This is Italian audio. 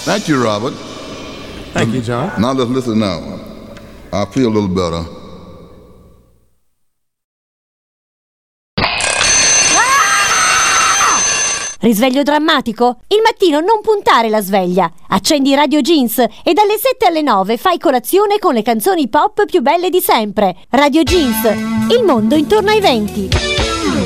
Thank you, Robert. Thank you, John. Now let's listen now. I feel a little better. Risveglio drammatico? Il mattino non puntare la sveglia. Accendi Radio Jeans e dalle 7 alle 9 fai colazione con le canzoni pop più belle di sempre. Radio Jeans, il mondo intorno ai venti.